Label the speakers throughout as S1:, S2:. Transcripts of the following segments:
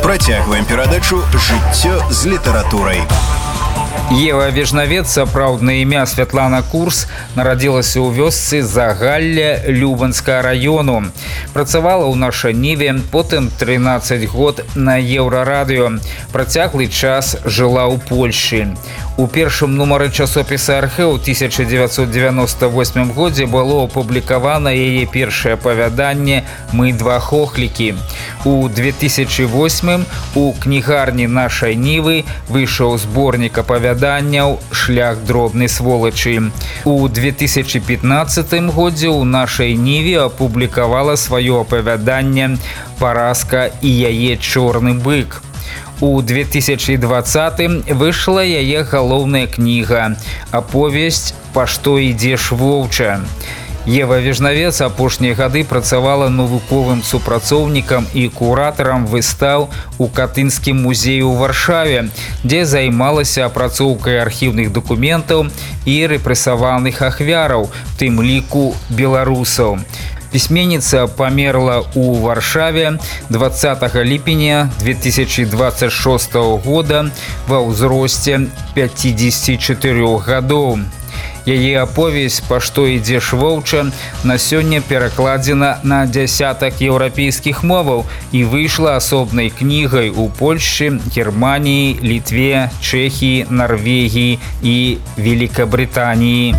S1: Працягваем перадачу «Жыццё з літаратурай».
S2: Ева Вежнавец, сапраўднае імя Святлана Курс, нарадзілася ў вёсцы Загалля Любанскага раёну. Працавала ў Нашаніве, потым 13 год на Еўрарадыё. Працяглы час жыла ў Польшчы. У першым нумары часопіса «Археў» у 1998 годзе было апублікавана яе першае апавяданне «Мы два хохлікі». У 2008 у кнігарні нашай Нівы выйшаў зборнік апавяданняў «Шлях дробнай сволачы». У 2015 годзе у нашай Ніве апублікавала сваё апавяданне «Паразка і яе чорны бык». У 2020 выйшла яе галоўная кніга «Аповесць «Па што ідзеш, воўча». Ева Вежнавец апошнія гады працавала навуковым супрацоўнікам і куратарам выстаў у Катынскім музеі ў Варшаве, дзе займалася апрацоўкай архіўных дакументаў і рэпрэсаваных ахвяраў, у тым ліку беларусаў. Пісьменніца памерла ў Варшаве 20 ліпеня 2026 года ва ўзросце 54 гадоў. Яе аповесць «Па што ідзеш, воўча» на сёння перакладзена на дзясятак еўрапейскіх моваў і выйшла асобнай кнігай у Польшчы, Германіі, Літве, Чэхіі, Нарвегіі і Великабрытаніі.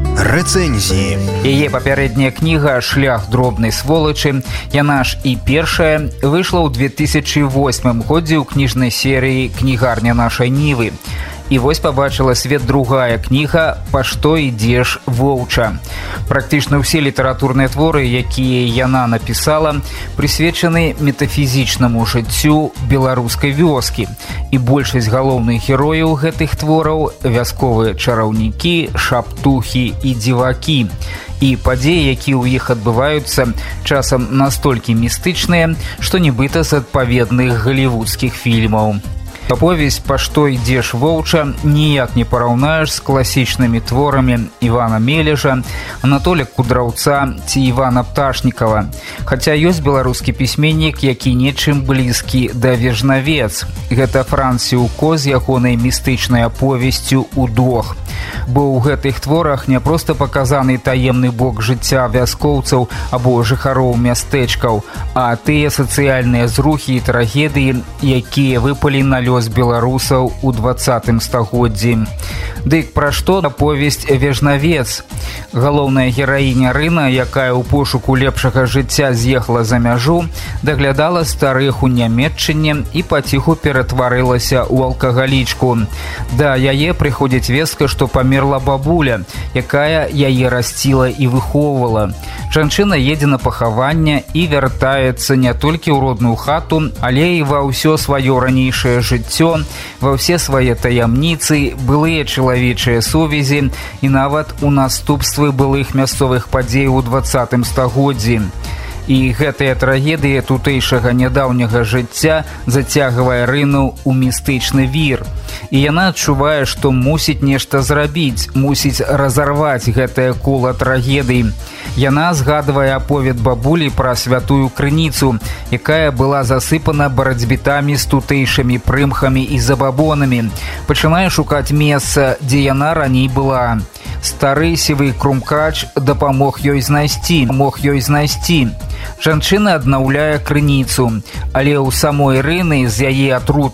S1: Рэцэнзіі.
S2: Яе папярэдняя кніга «Шлях дробнай сволачы», яна ж і першая, выйшла ў 2008 годзе ў кніжнай серыі «Кнігарня нашай Нівы». І вось пабачыла свет другая кніга «Па што ідзеш, воўча». Практычна ўсе літаратурныя творы, якія яна напісала, прысвечаны метафізічнаму жыццю беларускай вёскі. І большасць галоўных герояў гэтых твораў – вясковыя чараўнікі, шаптухі і дзівакі. І падзеі, якія ў іх адбываюцца, часам настолькі містычныя, што нібыта з адпаведных галівудскіх фільмаў. Аповесць «Па што ідзеш, воўча» ніяк не параўнаеш з класічнымі творамі Івана Мележа, Анатолія Кудраўца ці Івана Пташнікава. Хаця ёсць беларускі пісьменнік, які нечым блізкі да Вежнавец. Гэта Франціўко з ягонай містычнай аповесцю «Удох». Бо ў гэтых творах не проста паказаны таемны бок жыцця вяскоўцаў або жыхароў мястэчкаў, а тыя сацыяльныя зрухі і трагедыі, якія выпалі на лёс беларусаў у 20 стагоддзі. Дык пра што аповесць «Вежнавец»? Галоўная гераіня Рына, якая ў пошуку лепшага жыцця з'ехала за мяжу, даглядала старых у Нямецчыне і паціху ператварылася ў алкагалічку. Да яе прыходзіць вестка, што памерла бабуля, якая яе расціла і выхоўвала. Жанчына едзе на пахаванне і вяртаецца не толькі ў родную хату, але і ва ўсё сваё ранейшае жыццё, ва ўсе свае таямніцы, былыя чалавечыя сувязі і нават у наступствы былых мясцовых падзей у 20 стагоддзі. І гэтая трагедыя тутэйшага нядаўняга жыцця зацягвае Рыну ў містычны вір. І яна адчувае, што мусіць нешта зрабіць, мусіць разарваць гэтае кола трагедыі. Яна згадвае аповед бабулі пра святую крыніцу, якая была засыпана барацьбітамі з тутэйшымі прымхамі і забабонамі. Пачынае шукаць месца, дзе яна раней была. Стары сівы крумкач дапамог ёй знайсці. Жанчына аднаўляе крыніцу, але ў самой Рыны з яе атрут